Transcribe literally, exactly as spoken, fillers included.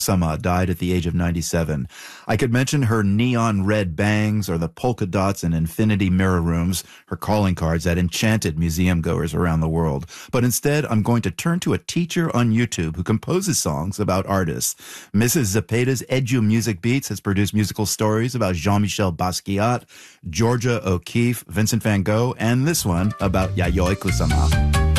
Sama died at the age of ninety-seven. I could mention her neon red bangs or the polka dots and infinity mirror rooms, her calling cards that enchanted museum goers around the world. But instead, I'm going to turn to a teacher on YouTube who composes songs about artists. Missus Zepeda's Edu Music Beats has produced musical stories about Jean-Michel Basquiat, Georgia O'Keeffe, Vincent van Gogh, and this one about Yayoi Kusama.